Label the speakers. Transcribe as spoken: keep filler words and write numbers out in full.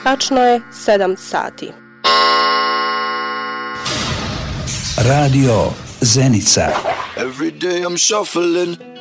Speaker 1: Tačno je sedam sati.
Speaker 2: Radio Zenica.
Speaker 3: Every day I'm shuffling